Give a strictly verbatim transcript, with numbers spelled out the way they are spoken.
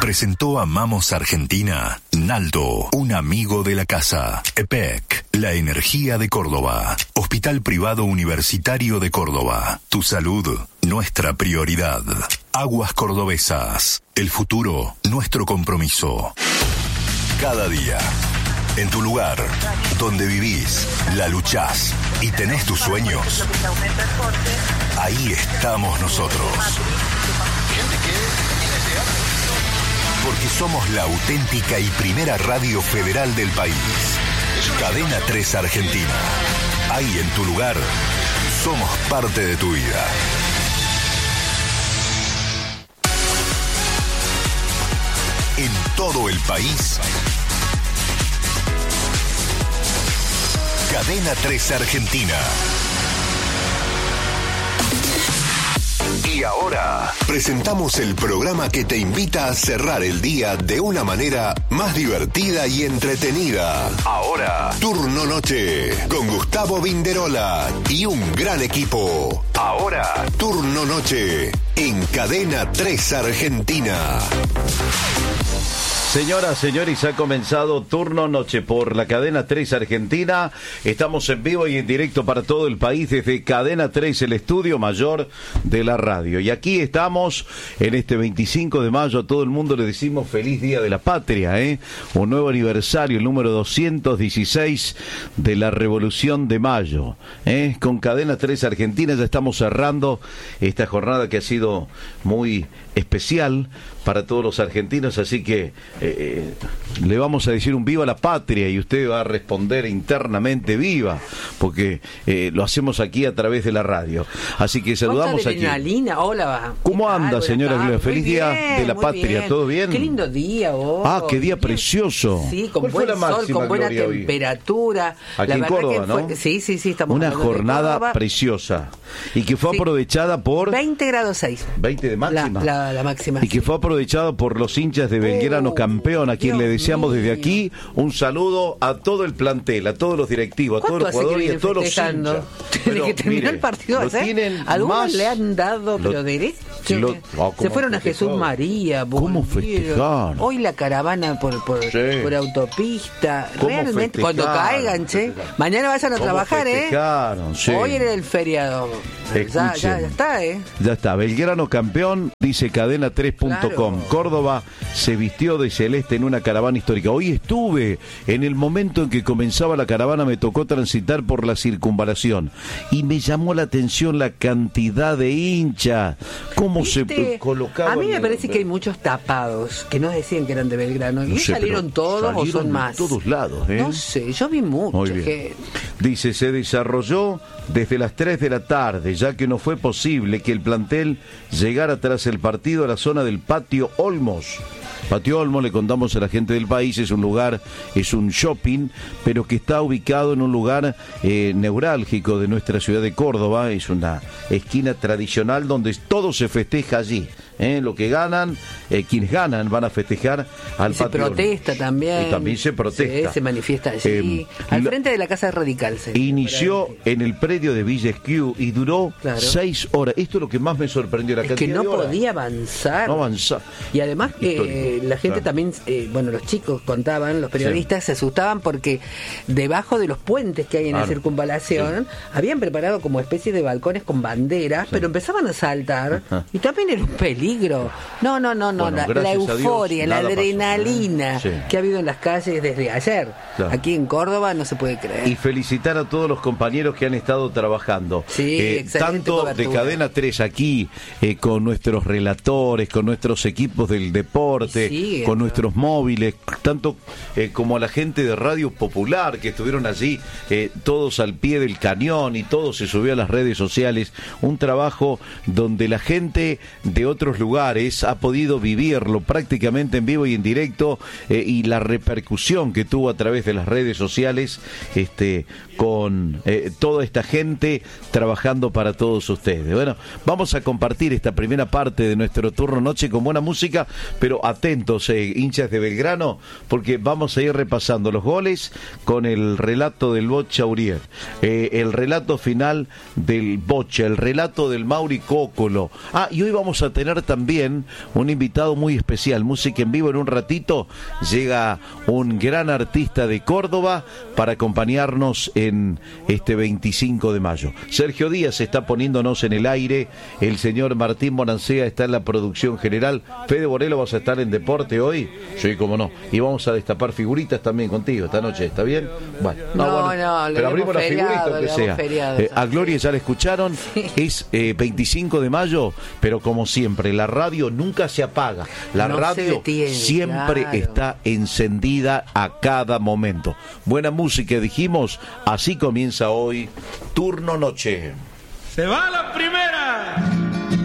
Presentó Amamos Argentina, Naldo, un amigo de la casa. E P E C, la energía de Córdoba. Hospital Privado Universitario de Córdoba. Tu salud, nuestra prioridad. Aguas Cordobesas, el futuro, nuestro compromiso. Cada día, en tu lugar, donde vivís, la luchás y tenés tus sueños, ahí estamos nosotros. Porque somos la auténtica y primera radio federal del país. Cadena tres Argentina. Ahí en tu lugar, somos parte de tu vida. En todo el país, Cadena tres Argentina. Y ahora presentamos el programa que te invita a cerrar el día de una manera más divertida y entretenida. Ahora, Turno Noche con Gustavo Vinderola y un gran equipo. Ahora, Turno Noche en Cadena tres Argentina. Señoras, señores, ha comenzado Turno Noche por la Cadena tres Argentina. Estamos en vivo y en directo para todo el país desde Cadena tres, el estudio mayor de la radio. Y aquí estamos en este veinticinco de mayo. A todo el mundo le decimos feliz Día de la Patria, ¿eh? Un nuevo aniversario, el número doscientos dieciséis de la Revolución de Mayo, ¿eh? Con Cadena tres Argentina ya estamos cerrando esta jornada que ha sido muy especial para todos los argentinos, así que eh, le vamos a decir un viva la patria y usted va a responder internamente viva, porque eh, lo hacemos aquí a través de la radio. Así que saludamos aquí. Hola. ¿Cómo anda, señora Gloria? Feliz bien, Día de la Patria, bien. ¿todo bien? Qué lindo día hoy. Ah, qué día precioso. Sí, con buen sol, con buena Gloria, temperatura. Aquí la en Córdoba, fue, ¿no? Sí, sí, sí, estamos una jornada preciosa y que fue sí. aprovechada por veinte grados seis. veinte de máxima. La, la, la máxima. Y que fue aprovechado por los hinchas de Belgrano uh, Campeón, a quien Dios le deseamos mío. Desde aquí un saludo a todo el plantel, a todos los directivos, a todos los jugadores y a todos los hinchas. Desde que terminó mire, el partido, ¿eh? Algunos más, le han dado, lo, pero derecho. Lo, oh, se fueron a Jesús María. ¿Cómo festejaron? Hoy la caravana por, por, sí. por autopista. Realmente, cuando caigan, che. Mañana vayan a trabajar, ¿eh? Sí. Hoy era el feriado. Ya, ya, ya está, ¿eh? Ya está. Belgrano Campeón, dice cadena tres punto com. Claro. Córdoba se vistió de celeste en una caravana histórica. Hoy estuve, en el momento en que comenzaba la caravana, me tocó transitar por la circunvalación y me llamó la atención la cantidad de hinchas. ¿Cómo ¿Viste? Se colocaban? A mí me parece que hay muchos tapados que no decían que eran de Belgrano. ¿Y no sé, salieron todos salieron o son más? De todos lados, ¿eh? No sé, yo vi mucho. Que... Dice, se desarrolló desde las tres de la tarde, ya que no fue posible que el plantel llegara tras el partido a la zona del Patio Olmos. Patio Olmos, le contamos a la gente del país, es un lugar, es un shopping, pero que está ubicado en un lugar eh, neurálgico de nuestra ciudad de Córdoba. Es una esquina tradicional donde todo se festeja allí. ¿Eh? Lo que ganan, eh, quienes ganan van a festejar al se Patio protesta Olmos. también. Y también se protesta. Sí, se manifiesta allí, eh, al frente de la Casa Radical. Se inició en el predio de Villa Esquiú y duró claro. seis horas. Esto es lo que más me sorprendió, la es cantidad que no de horas. podía avanzar. No avanzar. Y además eh, la gente claro. también, eh, bueno, los chicos contaban, los periodistas sí. se asustaban porque debajo de los puentes que hay en claro. la circunvalación sí. habían preparado como especies de balcones con banderas, sí. pero empezaban a saltar Ajá. y también era un peligro. No, no, no, no, bueno, la, la euforia, Dios, la adrenalina pasó, ¿eh? Sí. que ha habido en las calles desde ayer. Claro. Aquí en Córdoba no se puede creer. Y felicitar a todos los compañeros que han estado trabajando. Sí, eh, tanto cobertura. De Cadena tres aquí, eh, con nuestros relatores, con nuestros equipos del deporte, sí, con nuestros móviles, tanto eh, como a la gente de Radio Popular que estuvieron allí, eh, todos al pie del cañón y todo se subió a las redes sociales. Un trabajo donde la gente de otros lugares ha podido vivirlo prácticamente en vivo y en directo, eh, y la repercusión que tuvo a través de las redes sociales, este, con eh, toda esta gente trabajando para todos ustedes. Bueno, vamos a compartir esta primera parte de nuestro turno noche con buena música, pero atentos, eh, hinchas de Belgrano, porque vamos a ir repasando los goles con el relato del Bocha Uriel, eh, el relato final del Bocha, el relato del Mauri Cócolo. Ah, y hoy vamos a tener tener también un invitado muy especial, música en vivo. En un ratito llega un gran artista de Córdoba para acompañarnos en este veinticinco de mayo. Sergio Díaz está poniéndonos en el aire, el señor Martín Bonancea está en la producción general. Fede Borelo, ¿vas a estar en deporte hoy? Sí, cómo no. Y vamos a destapar figuritas también contigo esta noche, ¿está bien? Bueno, no, no, bueno, no pero abrimos la figurita aunque sea. Feriado, eh, a Gloria ya la escucharon, sí. Es eh, veinticinco de mayo, pero como siempre, la radio nunca se apaga. La no radio detiene, siempre claro. está encendida a cada momento. Buena música, dijimos, así comienza hoy Turno Noche. Se va la primera.